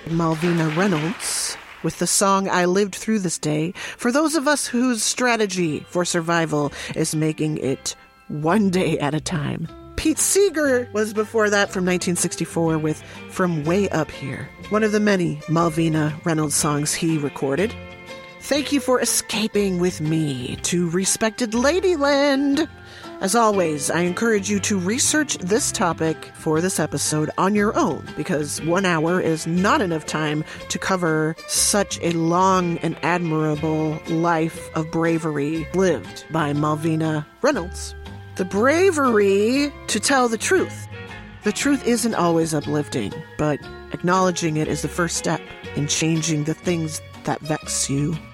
Malvina Reynolds with the song I Lived Through This Day for those of us whose strategy for survival is making it one day at a time. Pete Seeger was before that from 1964 with From Way Up Here, one of the many Malvina Reynolds songs he recorded. Thank you for escaping with me to Respected Ladyland. As always, I encourage you to research this topic for this episode on your own, because 1 hour is not enough time to cover such a long and admirable life of bravery lived by Malvina Reynolds. The bravery to tell the truth. The truth isn't always uplifting, but acknowledging it is the first step in changing the things that vex you.